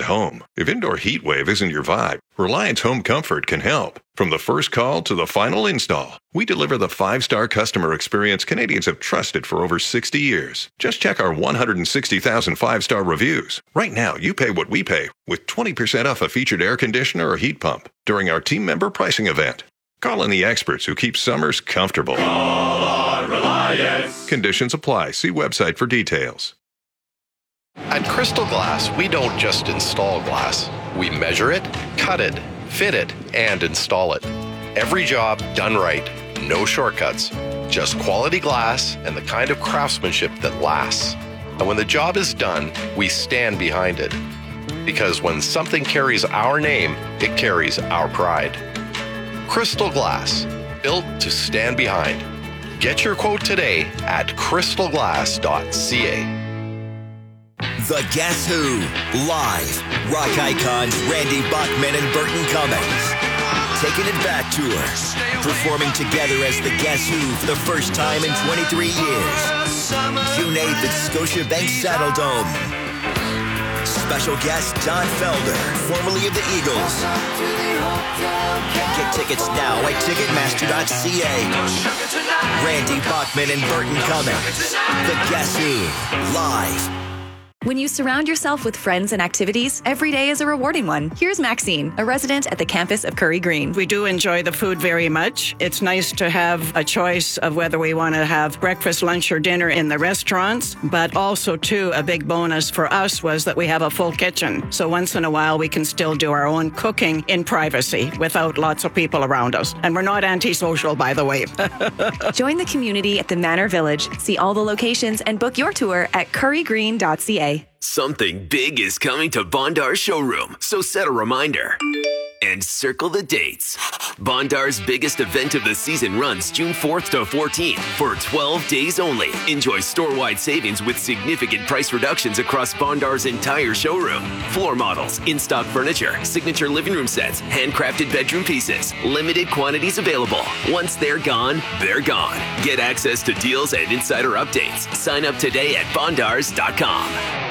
home. If indoor heat wave isn't your vibe, Reliance Home Comfort can help. From the first call to the final install, we deliver the 5-star customer experience Canadians have trusted for over 60 years. Just check our 160,000 5-star reviews. Right now, you pay what we pay with 20% off a featured air conditioner or heat pump during our team member pricing event. Call in the experts who keep summers comfortable. Call on Reliance. Conditions apply. See website for details. At Crystal Glass, we don't just install glass. We measure it, cut it, fit it, and install it. Every job done right. No shortcuts. Just quality glass and the kind of craftsmanship that lasts. And when the job is done, we stand behind it. Because when something carries our name, it carries our pride. Crystal Glass, built to stand behind. Get your quote today at crystalglass.ca. The Guess Who, live. Rock icons Randy Bachman and Burton Cummings. Taking it back tour. Performing together as the Guess Who for the first time in 23 years. June 8th at Scotiabank Saddledome. Special guest Don Felder, formerly of the Eagles. Get tickets now at Ticketmaster.ca. Randy Bachman and Burton Cummings. The Guess Who, live. When you surround yourself with friends and activities, every day is a rewarding one. Here's Maxine, a resident at the campus of Curry Green. We do enjoy the food very much. It's nice to have a choice of whether we want to have breakfast, lunch, or dinner in the restaurants, but also, too, a big bonus for us was that we have a full kitchen. So once in a while, we can still do our own cooking in privacy without lots of people around us. And we're not antisocial, by the way. Join the community at the Manor Village. See all the locations and book your tour at currygreen.ca. Something big is coming to Bondar's showroom, so set a reminder. And circle the dates. Bondar's biggest event of the season runs June 4th to 14th for 12 days only. Enjoy store-wide savings with significant price reductions across Bondar's entire showroom. Floor models, in-stock furniture, signature living room sets, handcrafted bedroom pieces. Limited quantities available. Once they're gone, they're gone. Get access to deals and insider updates. Sign up today at bondars.com.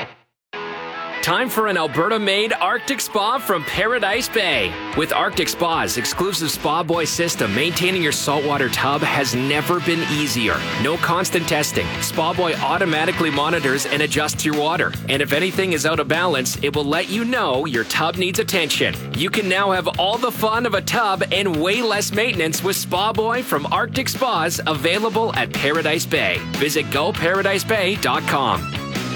Time for an Alberta-made Arctic Spa from Paradise Bay. With Arctic Spa's exclusive Spa Boy system, maintaining your saltwater tub has never been easier. No constant testing. Spa Boy automatically monitors and adjusts your water. And if anything is out of balance, it will let you know your tub needs attention. You can now have all the fun of a tub and way less maintenance with Spa Boy from Arctic Spas, available at Paradise Bay. Visit goparadisebay.com.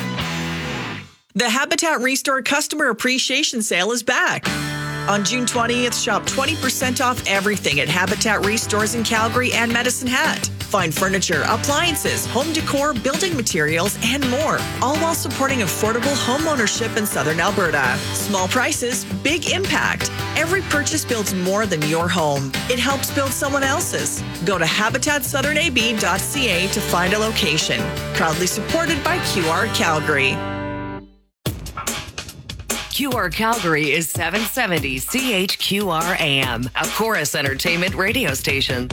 The Habitat Restore Customer Appreciation Sale is back. On June 20th, shop 20% off everything at Habitat Restores in Calgary and Medicine Hat. Find furniture, appliances, home decor, building materials, and more, all while supporting affordable home ownership in Southern Alberta. Small prices, big impact. Every purchase builds more than your home. It helps build someone else's. Go to habitatsouthernab.ca to find a location. Proudly supported by QR Calgary. QR Calgary is 770 CHQR AM, a Chorus Entertainment radio station.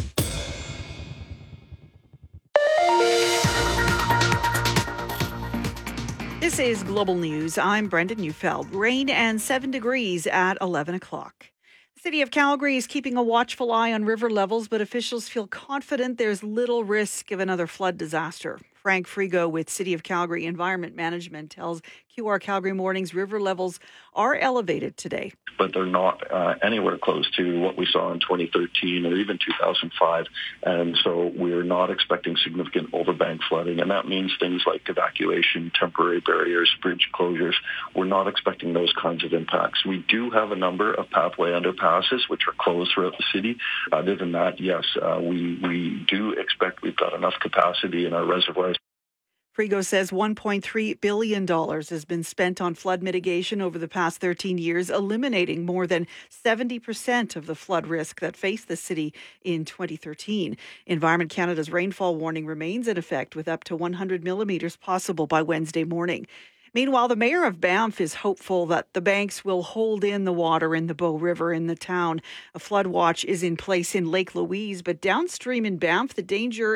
This is Global News. I'm Brenda Neufeld. Rain and 7 degrees at 11 o'clock. The City of Calgary is keeping a watchful eye on river levels, but officials feel confident there's little risk of another flood disaster. Frank Frigo with City of Calgary Environment Management tells QR Calgary Mornings river levels are elevated today. But they're not anywhere close to what we saw in 2013 or even 2005. And so we're not expecting significant overbank flooding. And that means things like evacuation, temporary barriers, bridge closures. We're not expecting those kinds of impacts. We do have a number of pathway underpasses which are closed throughout the city. Other than that, yes, we do expect we've got enough capacity in our reservoirs. Frigo says $1.3 billion has been spent on flood mitigation over the past 13 years, eliminating more than 70% of the flood risk that faced the city in 2013. Environment Canada's rainfall warning remains in effect, with up to 100 millimetres possible by Wednesday morning. Meanwhile, the mayor of Banff is hopeful that the banks will hold in the water in the Bow River in the town. A flood watch is in place in Lake Louise, but downstream in Banff, the danger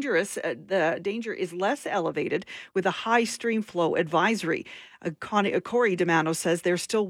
is less elevated with a high stream flow advisory. Corey DeMano says they're still